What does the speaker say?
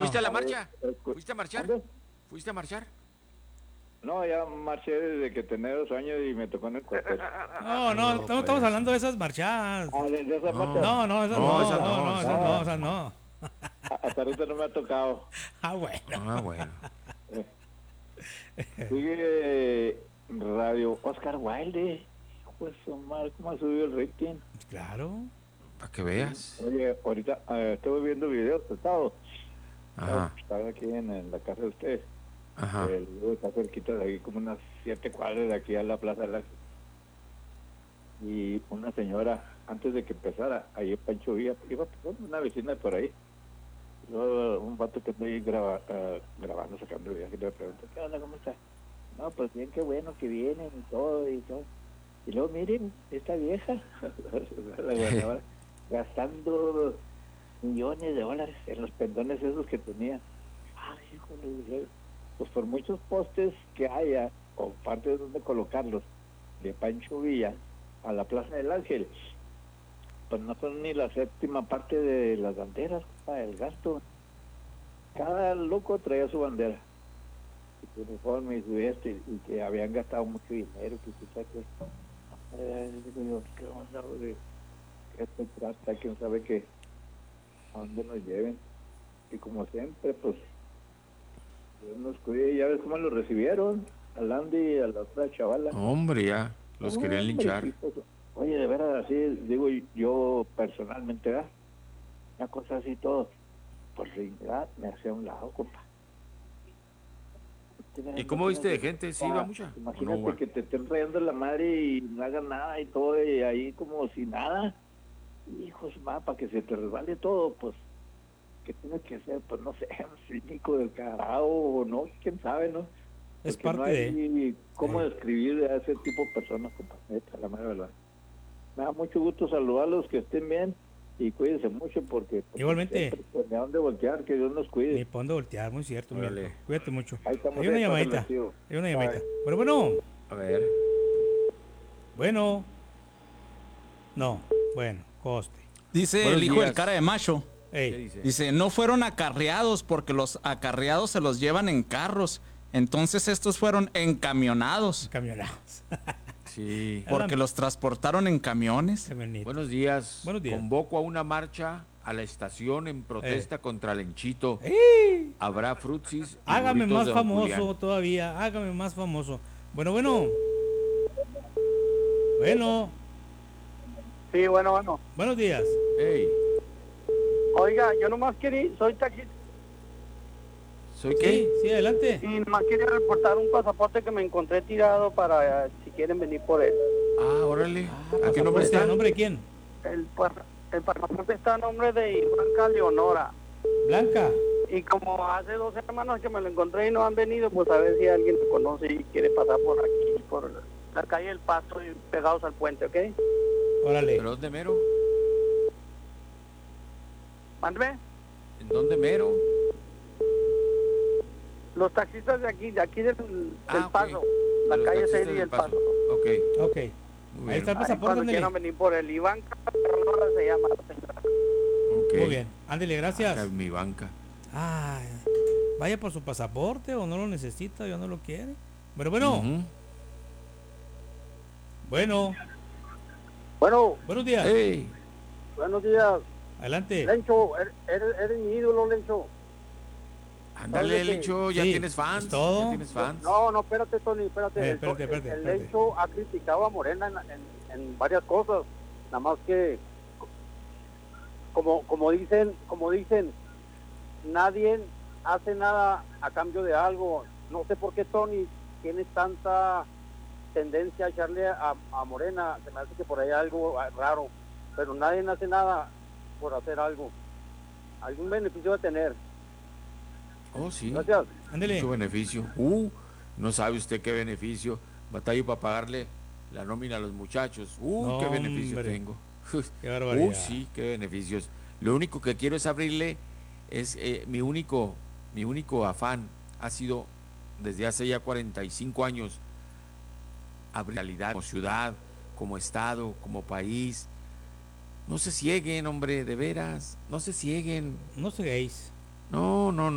¿Fuiste a la marcha? ¿Fuiste a marchar? ¿Dónde? ¿Fuiste a marchar? No, ya marché desde que tenía 2 años y me tocó en el cuartel. No, estamos hablando de esas marchadas. ¿De esa marcha? No, esas No, no, esas no, no, esas esas no, no. esas no. Hasta ahorita no me ha tocado. Bueno. Bueno. Sigue Radio Oscar Wilde. Pues, Omar, ¿cómo ha subido el rating? Claro. Para que veas. Oye, ahorita estuve viendo videos prestados. Ajá. Estaba aquí en la casa de ustedes. Ajá. El video está cerquita de aquí, como unas 7 cuadras de aquí a la Plaza de la... Y una señora, antes de que empezara, ahí en Pancho Villa, iba pasando una vecina por ahí. Luego un vato que anda ahí grabando, sacando videos, y le pregunto, ¿qué onda, cómo está? No, pues bien, qué bueno que vienen y todo, y todo. Y luego miren, esta vieja, la gobernadora, gastando millones de dólares en los pendones esos que tenía. Ay, híjole, pues por muchos postes que haya, o partes donde colocarlos, de Pancho Villa a la Plaza del Ángel, pues no son ni la 7ª parte de las banderas para el gasto. Cada loco traía su bandera, y su uniforme y su y que habían gastado mucho dinero, que quizás que... digo yo, ¿qué onda, güey? ¿Qué se trata? ¿Quién sabe qué? ¿A dónde nos lleven? Y como siempre, pues, Dios nos cuide. Ya ves cómo lo recibieron, al Andy y a la otra chavala. Hombre, ya. Los querían linchar. Hijos. Oye, de veras, así, digo yo personalmente, ¿verdad? Una cosa así todo, por dignidad, me hacía a un lado, compa. ¿Y cómo viste de gente? ¿Sí iba mucha? Imagínate No, que te estén rayando la madre y no hagan nada y todo, y ahí como si nada. Hijos, para que se te resbale todo, pues, ¿qué tienes que hacer? Pues no sé, un cínico del carajo, o no, quién sabe, ¿no? Es Porque parte no de... hay cómo describir a ese tipo de personas, compa, neta, la mera verdad. Me da mucho gusto saludarlos, que estén bien y cuídense mucho porque... Pues, igualmente. Siempre, pues, ni a dónde voltear, que Dios nos cuide. Ni para dónde voltear, muy cierto. Mira. Cuídate mucho. Ahí estamos. Hay una llamadita. Hay una llamadita. Bueno. A ver. Bueno. No. Bueno, coste. Dice Buenos el hijo días. del cara de macho. ¿Qué Ey, dice? No fueron acarreados porque los acarreados se los llevan en carros. Entonces estos fueron encamionados camionados. Sí. porque los transportaron en camiones. Camioneta. Buenos días. Buenos días. Convoco a una marcha a la estación en protesta contra el enchito. ¡Ey! Habrá frutsis. y Hágame burritos más de Don famoso Julián. todavía. Hágame más famoso. Bueno. Bueno. Sí, bueno. Buenos días. Ey, Oiga, yo nomás quería, soy taxista ¿soy qué? Sí, adelante. y nomás quería reportar un pasaporte que me encontré tirado para si quieren venir por él. Ah, órale. ¿A qué nombre ¿A está? nombre de quién? El pasaporte está a nombre de Ivanka Leonora. Blanca. Y como hace 2 semanas que me lo encontré y no han venido, pues a ver si alguien me conoce y quiere pasar por aquí, por la calle del Pasto y pegados al puente, ¿ok? Órale. ¿Pero dónde mero? Mándeme. ¿En dónde mero? Los taxistas de aquí del Ok. Paso, De la los calle taxistas 6 y del el Paso. Ok. Ok. Muy Ahí bien. está el Ahí pasaporte, cuando ándele. quieran venir por él. Ivanka Leonora se llama la señora. Ok. Muy bien. Ándele, gracias. Acá es mi banca. Ay, vaya por su pasaporte o no lo necesita, ya no lo quiere. Bueno. Ujú. Bueno. Bueno, Buenos días. Ey, buenos días. Adelante. Lencho, eres mi ídolo, Lencho. ándale, Oye, Lencho, ya sí, tienes fans. es todo. Ya tienes fans. No, espérate, Tony, espérate. Espérate. El Lencho ha criticado a Morena en varias cosas. Nada más que, como dicen, nadie hace nada a cambio de algo. No sé por qué, Tony, tienes tanta tendencia a echarle a Morena. Se me hace que por ahí hay algo raro. Pero nadie hace nada por hacer algo. Algún beneficio de tener. Oh, sí. Gracias. Ándele. Mucho beneficio. No sabe usted qué beneficio. Batallo para pagarle la nómina a los muchachos. No, Qué beneficio hombre. tengo. Qué barbaridad. Sí, qué beneficios. Lo único que quiero es abrirle, es mi único afán ha sido desde hace ya 45 años abrir realidad como ciudad, como estado, como país. No se cieguen, hombre, de veras. No se cieguen. No seáis. No.